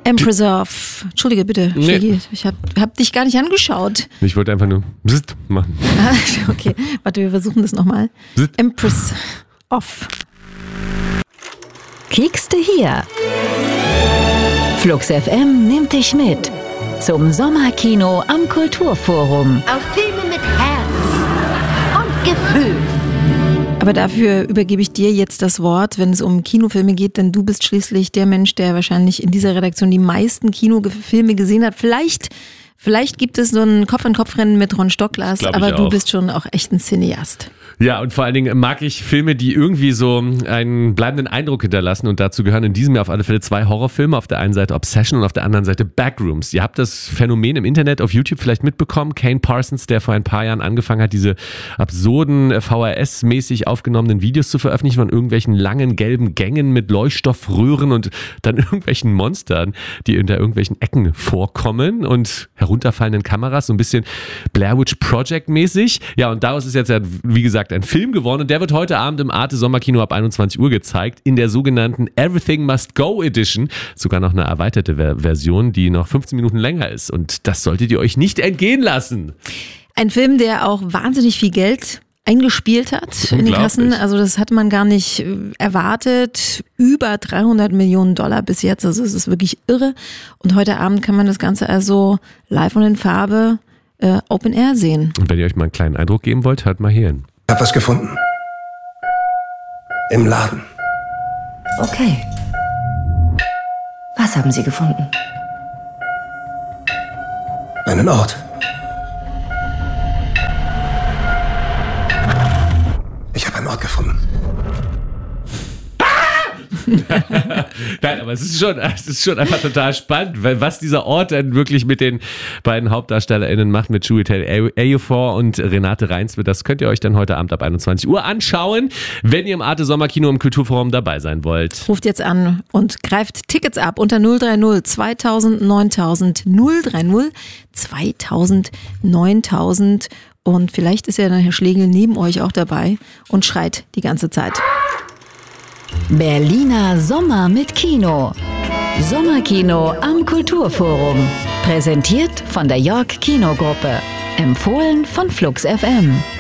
Empress of... Entschuldige bitte, Shaggy. Ich hab dich gar nicht angeschaut. Ich wollte einfach nur Bzzzt machen. Okay, warte, wir versuchen das nochmal. Empress of... Kiekste hier. Flux FM nimmt dich mit zum Sommerkino am Kulturforum. Auf Filme mit Herz und Gefühl. Aber dafür übergebe ich dir jetzt das Wort, wenn es um Kinofilme geht, denn du bist schließlich der Mensch, der wahrscheinlich in dieser Redaktion die meisten Kinofilme gesehen hat. Vielleicht gibt es so ein Kopf-an-Kopf-Rennen mit Ron Stocklas, aber du bist schon auch echt ein Cineast. Ja, und vor allen Dingen mag ich Filme, die irgendwie so einen bleibenden Eindruck hinterlassen, und dazu gehören in diesem Jahr auf alle Fälle 2 Horrorfilme. Auf der einen Seite Obsession und auf der anderen Seite Backrooms. Ihr habt das Phänomen im Internet auf YouTube vielleicht mitbekommen. Kane Parsons, der vor ein paar Jahren angefangen hat, diese absurden VHS-mäßig aufgenommenen Videos zu veröffentlichen von irgendwelchen langen gelben Gängen mit Leuchtstoffröhren und dann irgendwelchen Monstern, die unter irgendwelchen Ecken vorkommen und herunterfallenden Kameras, so ein bisschen Blair Witch Project mäßig. Ja, und daraus ist jetzt ja, wie gesagt, ein Film geworden, und der wird heute Abend im Arte Sommerkino ab 21 Uhr gezeigt, in der sogenannten Everything Must Go Edition. Sogar noch eine erweiterte Version, die noch 15 Minuten länger ist, und das solltet ihr euch nicht entgehen lassen. Ein Film, der auch wahnsinnig viel Geld eingespielt hat in den Kassen. Also das hat man gar nicht erwartet. Über 300 Millionen Dollar bis jetzt. Also es ist wirklich irre. Und heute Abend kann man das Ganze also live und in Farbe Open Air sehen. Und wenn ihr euch mal einen kleinen Eindruck geben wollt, hört mal hier hin. Ich hab was gefunden. Im Laden. Okay. Was haben Sie gefunden? Einen Ort. Ich habe einen Ort gefunden. Nein, aber es ist schon einfach total spannend, weil was dieser Ort dann wirklich mit den beiden HauptdarstellerInnen macht, mit Chiwetel Ejiofor und Renate Reinsve, das könnt ihr euch dann heute Abend ab 21 Uhr anschauen, wenn ihr im Arte Sommerkino im Kulturforum dabei sein wollt. Ruft jetzt an und greift Tickets ab unter 030 2000 9000 030 2000 9000 und vielleicht ist ja dann Herr Schlegel neben euch auch dabei und schreit die ganze Zeit. Berliner Sommer mit Kino. Sommerkino am Kulturforum. Präsentiert von der York Kinogruppe. Empfohlen von Flux FM.